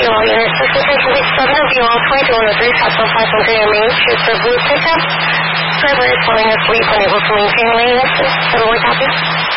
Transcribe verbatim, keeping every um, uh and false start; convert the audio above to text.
all units. This is station six seven of you all twenty-one oh three Southwest five hundred Main Street for Blue Pickup. Driver is falling asleep, unable to maintain lane. Is that a copy?